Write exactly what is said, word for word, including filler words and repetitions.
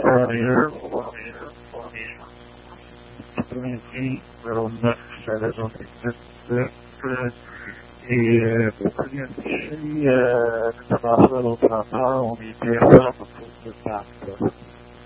Warrior, Warrior, Warrior. Altrimenti Verona sarebbe esiste e praticamente lì eh, nella base dell'opera un'idea per la fattura